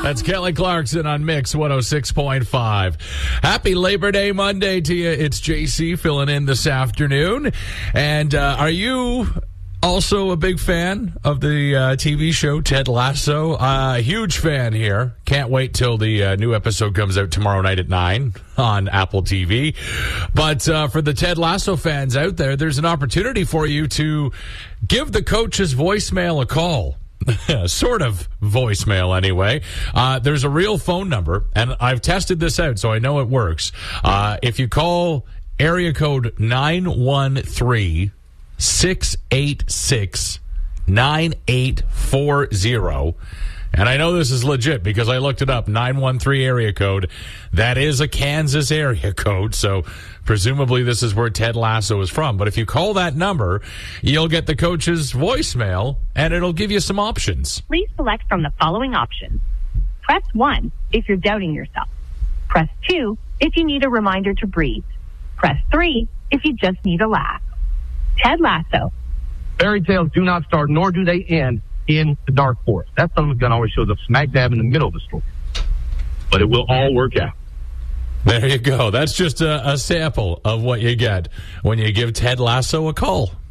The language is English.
That's Kelly Clarkson on Mix 106.5. Happy Labor Day Monday to you. It's JC filling in this afternoon. And are you also a big fan of the TV show Ted Lasso? Huge fan here. Can't wait till the new episode comes out tomorrow night at 9 on Apple TV. But for the Ted Lasso fans out there, there's an opportunity for you to give the coach's voicemail a call. Sort of voicemail anyway. There's a real phone number, and I've tested this out, so I know it works. If you call area code 913-686-9840, and I know this is legit because I looked it up, 913 area code. That is a Kansas area code, so presumably this is where Ted Lasso is from. But if you call that number, you'll get the coach's voicemail, and it'll give you some options. Please select from the following options. Press 1 if you're doubting yourself. Press 2 if you need a reminder to breathe. Press 3 if you just need a laugh. Ted Lasso. Fairy tales do not start, nor do they end in the dark forest. That son of a gun always shows up smack dab in the middle of the story. But it will all work out. There you go. That's just a sample of what you get when you give Ted Lasso a call.